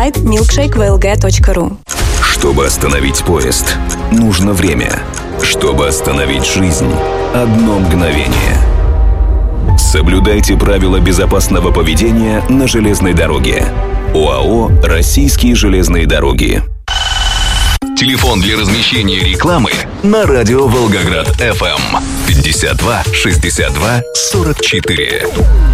сайт milkshakevlg.ru. Чтобы остановить поезд, нужно время. Чтобы остановить жизнь, одно мгновение. Соблюдайте правила безопасного поведения на железной дороге. ОАО «Российские железные дороги». Телефон для размещения рекламы на радио Волгоград FM 52 62 44.